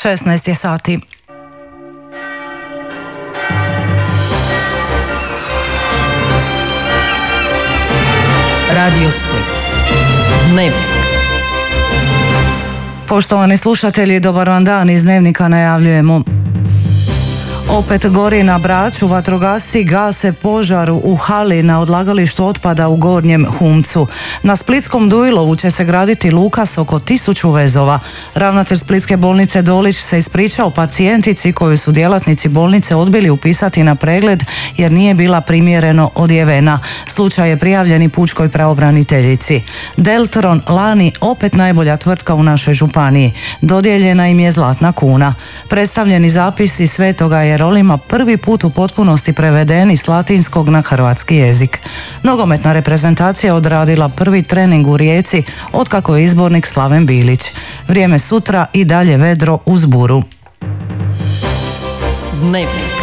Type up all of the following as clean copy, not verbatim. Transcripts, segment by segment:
16 je sati. Radio Split. Dnevnik. Poštovani slušatelji, dobar vam dan, iz Dnevnika najavljujemo. Opet gori na Braču, vatrogasci gase požar u hali na odlagalištu otpada u Gornjem Humcu. Na Splitskom Duilovu će se graditi luka s oko 1000 vezova. Ravnatelj Splitske bolnice Dolić se ispričao pacijentici koju su djelatnici bolnice odbili upisati na pregled jer nije bila primjereno odjevena. Slučaj je prijavljen i pučkoj pravobraniteljici. Deltron lani opet najbolja tvrtka u našoj županiji. Dodijeljena im je zlatna kuna. Predstavljeni zapisi Svetoga Jerolima prvi put u potpunosti prevedeni s latinskog na hrvatski jezik. Nogometna reprezentacija odradila prvi trening u Rijeci otkako je izbornik Slaven Bilić. Vrijeme sutra i dalje vedro uz buru. Dnevnik.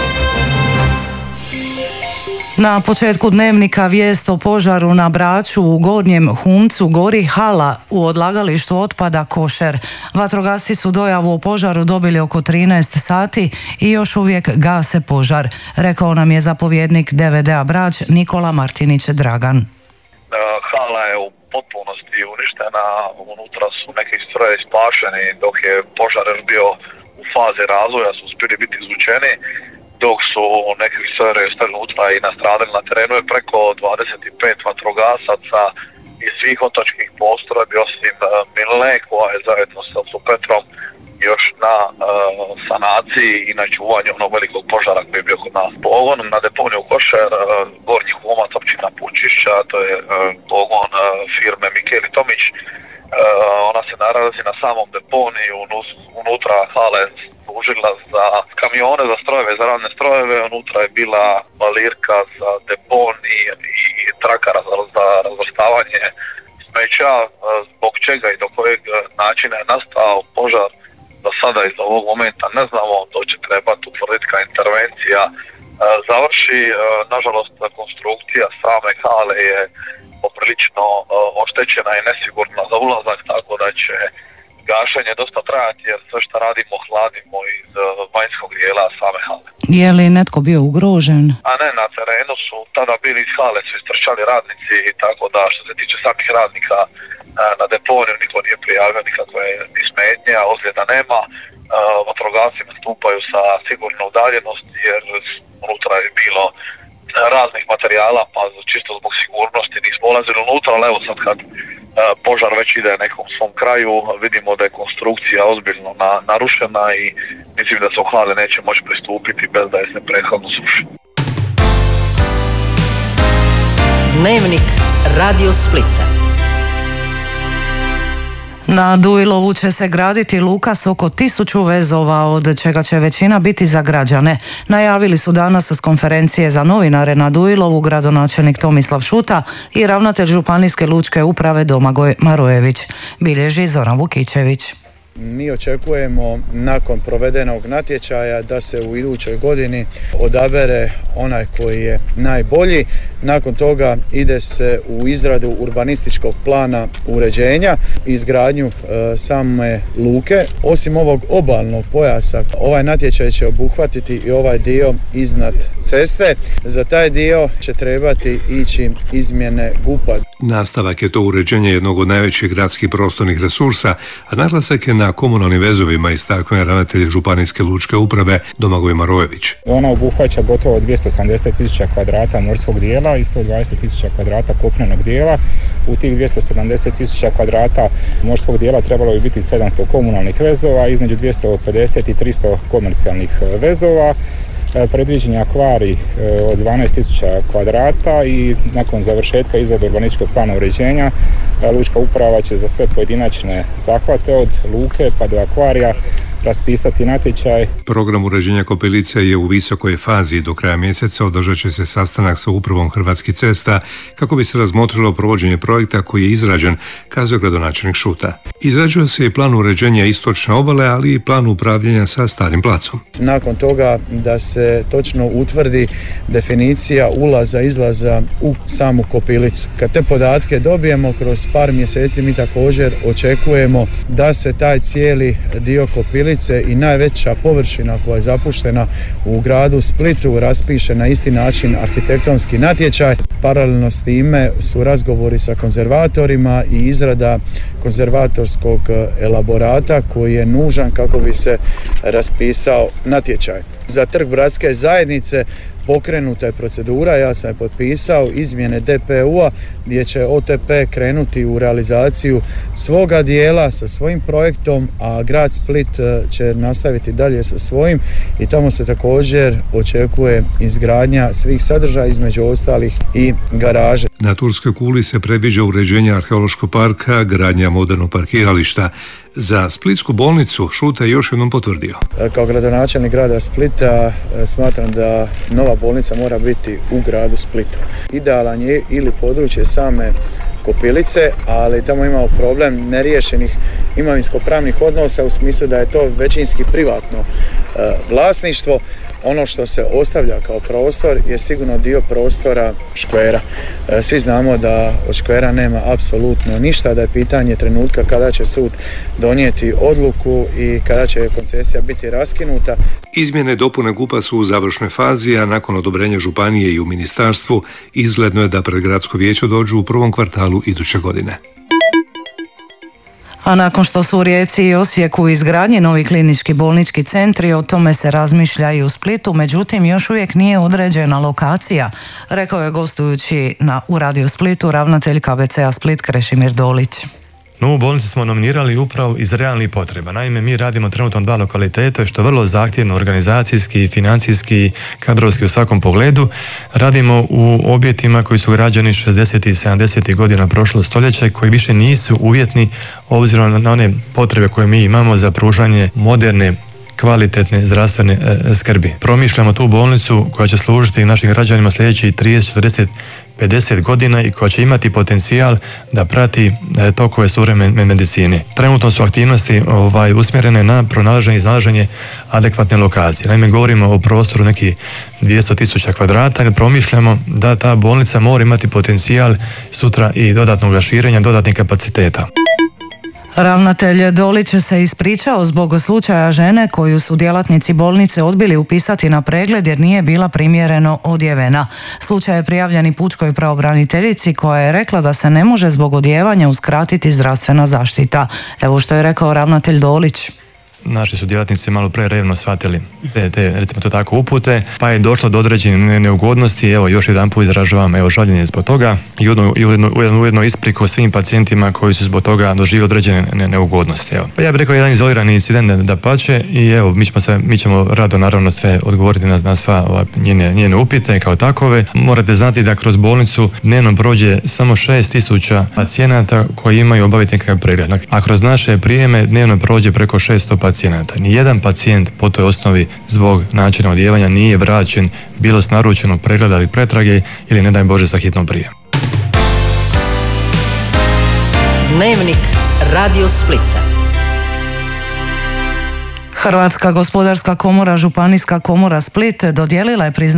Na početku Dnevnika vijest o požaru na Braču u Gornjem Humcu. Gori hala u odlagalištu otpada Košer. Vatrogasci su dojavu o požaru dobili oko 13 sati i još uvijek gase požar, rekao nam je zapovjednik DVD-a Brač Nikola Martinić Dragan. Hala je u potpunosti uništena, unutra su neki strojevi spašeni, dok je požar bio u fazi razvoja su uspjeli biti izvučeni, dok su neki strojevi ostali unutra i nastradali na terenu je preko 25 vatrogasaca iz svih otočkih postrojbi osim Milne koja je zajedno sa Petrom još na sanaciji i na čuvanju onog velikog požara koji je bio kod nas. Pogon na deponiju Košer, Gornji Humac, općina Pučišća, to je pogon firme Mikeli Tomić. Ona se nalazi na samom deponiju, unutra hala služila za kamione, za strojeve, za radne strojeve, unutra je bila balirka za deponij i trakara za razvrstavanje smeća, zbog čega i do kojeg načina je nastao požar. Do sada iz ovog momenta ne znamo, to će trebati utvrditi kao intervencija završi. Nažalost, konstrukcija same hale je poprilično oštećena i nesigurna za ulazak, tako da će gašenje dosta trajati jer sve što radimo hladimo iz vanjskog dijela same hale. Je li netko bio ugrožen? A ne, na terenu su tada bili iz hale, su istrčali radnici, tako da što se tiče samih radnika na deponiju niko nije prijavio nikakve ni smetnje, a ozljeda nema. Vatrogasci nastupaju sa sigurnom udaljenosti jer unutra je bilo raznih materijala, pa čisto zbog sigurnosti nismo ulazili unutra, ali evo sad kad požar već ide nekom svom kraju, vidimo da je konstrukcija ozbiljno narušena i mislim da se u hale neće moći pristupiti bez da je se prethodno suši. Dnevnik Radio Splita. Na Duilovu će se graditi luka s oko 1000 vezova, od čega će većina biti za građane. Najavili su danas s konferencije za novinare na Duilovu gradonačelnik Tomislav Šuta i ravnatelj Županijske lučke uprave Domagoj Marojević. Bilježi Zoran Vukićević. Mi očekujemo nakon provedenog natječaja da se u idućoj godini odabere onaj koji je najbolji. Nakon toga ide se u izradu urbanističkog plana uređenja i izgradnju same luke. Osim ovog obalnog pojasa, ovaj natječaj će obuhvatiti i ovaj dio iznad ceste. Za taj dio će trebati ići izmjene GUP-a. Nastavak je to uređenje jednog od najvećih gradskih prostornih resursa, a naglasak je na komunalnim vezovima, istaknuo je ravnatelj Županijske lučke uprave Domagoj Marojević. Ona obuhvaća gotovo 270.000 kvadrata morskog dijela i 120.000 kvadrata kopnenog dijela. U tih 270.000 kvadrata morskog dijela trebalo bi biti 700 komunalnih vezova, između 250 i 300 komercijalnih vezova. Predviđen je akvarij od 12.000 kvadrata i nakon završetka izrade urbanističkog plana uređenja lučka uprava će za sve pojedinačne zahvate od luke pa do akvarija raspisati natječaj. Program uređenja Kopilice je u visokoj fazi i do kraja mjeseca održat će se sastanak sa upravom Hrvatskih cesta kako bi se razmotrilo provođenje projekta koji je izrađen, kazao gradonačelnik Šuta. Izrađuje se i plan uređenja istočne obale, ali i plan upravljanja sa Starim placom. Nakon toga da se točno utvrdi definicija ulaza, izlaza u samu Kopilicu. Kad te podatke dobijemo kroz par mjeseci, mi također očekujemo da se taj cijeli dio Kopilice Kopilice i najveća površina koja je zapuštena u gradu Splitu raspiše na isti način arhitektonski natječaj. Paralelno s time su razgovori sa konzervatorima i izrada konzervatorskog elaborata koji je nužan kako bi se raspisao natječaj. Za Trg bratske zajednice pokrenuta je procedura, ja sam je potpisao, izmjene DPU-a gdje će OTP krenuti u realizaciju svoga dijela sa svojim projektom, a grad Split će nastaviti dalje sa svojim i tamo se također očekuje izgradnja svih sadržaja, između ostalih i garaže. Na Turskoj kuli se predviđa uređenje arheološkog parka, gradnja modernog parkirališta. Za Splitsku bolnicu Šuta je još jednom potvrdio. Kao gradonačelnik grada Splita smatram da nova bolnica mora biti u gradu Splitu. Idealan je ili područje same Kopilice, ali tamo imamo problem neriješenih imovinsko-pravnih odnosa u smislu da je to većinski privatno vlasništvo. Ono što se ostavlja kao prostor je sigurno dio prostora škvera. Svi znamo da od škvera nema apsolutno ništa, da je pitanje trenutka kada će sud donijeti odluku i kada će koncesija biti raskinuta. Izmjene dopune GUP-a su u završnoj fazi, a nakon odobrenja županije i u ministarstvu izgledno je da pred gradsko vijeće dođu u prvom kvartalu iduće godine. A nakon što su u Rijeci i Osijeku izgradnji novi klinički bolnički centri, o tome se razmišlja i u Splitu, međutim još uvijek nije određena lokacija, rekao je gostujući u Radio Splitu ravnatelj KBC-a Split Krešimir Dolić. Novu bolnicu smo nominirali upravo iz realnih potreba. Naime, mi radimo trenutno 2 lokaliteta, što je vrlo zahtjevno organizacijski, financijski, kadrovski u svakom pogledu. Radimo u objektima koji su građeni 60. i 70. godina prošlog stoljeća i koji više nisu uvjetni obzirom na one potrebe koje mi imamo za pružanje moderne, kvalitetne zdravstvene skrbi. Promišljamo tu bolnicu koja će služiti našim građanima sljedećih 30, 40, 50 godina i koja će imati potencijal da prati tokove suvremene medicine. Trenutno su aktivnosti usmjerene na pronalaženje i iznalaženje adekvatne lokacije. Naime, govorimo o prostoru nekih 200.000 kvadrata i promišljamo da ta bolnica mora imati potencijal sutra i dodatnog širenja, dodatnih kapaciteta. Ravnatelj Dolić se ispričao zbog slučaja žene koju su djelatnici bolnice odbili upisati na pregled jer nije bila primjereno odjevena. Slučaj je prijavljen i pučkoj pravobraniteljici koja je rekla da se ne može zbog odjevanja uskratiti zdravstvena zaštita. Evo što je rekao ravnatelj Dolić. Naši su djelatnici malo pre revno shvatili te recimo to tako upute, pa je došlo do određene neugodnosti. Evo još jedan put izražavam žaljenje zbog toga i ujedno ispriku svim pacijentima koji su zbog toga doživjeli određene neugodnosti. Pa ja bih rekao jedan izolirani incident dapače i evo mi ćemo rado naravno sve odgovoriti na sva njene upite kao takove. Morate znati da kroz bolnicu dnevno prođe samo 6.000 pacijenata koji imaju obaviti nekakav pregled, a kroz naše prijeme dnevno prođe preko 600 pacijenata. Nijedan pacijent po toj osnovi zbog načina odjevanja nije vraćen bilo s naručenog pregleda ili pretrage ili ne daj Bože sa hitnom prijem. Dnevnik Radio Splita. Hrvatska gospodarska komora, Županijska komora Split dodijelila je priznanje